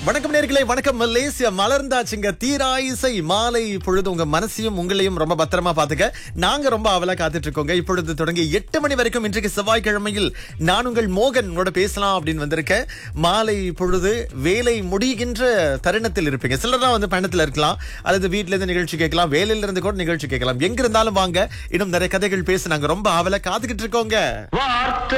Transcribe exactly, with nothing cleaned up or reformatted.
வணக்கம் நேர்களே, வணக்கம் மலேசியா. மலர்ந்தாச்சுங்க தீராயிசை மாலை பொழுது. உங்க மனசையும் உங்களையும் ரொம்ப பத்திரமா பாத்துக்க நாங்க ரொம்ப ஆவலா காத்துட்டு இருக்கோங்க. இப்பொழுது தொடங்கி எட்டு மணி வரைக்கும் இன்றைக்கு செவ்வாய்க்கிழமையில் நான் உங்கள் மோகன் உங்களோட பேசலாம் அப்படின்னு வந்திருக்கேன். மாலை பொழுது வேலை முடிகின்ற தருணத்தில் இருப்பீங்க. சிலர்தான் வந்து பயணத்துல இருக்கலாம், அல்லது வீட்டுல இருந்து நிகழ்ச்சி கேட்கலாம், வேலையில இருந்து கூட நிகழ்ச்சி கேட்கலாம். எங்க இருந்தாலும் வாங்க, இன்னும் நிறைய கதைகள் பேச நாங்க ரொம்ப ஆவலா காத்துக்கிட்டு இருக்கோங்க.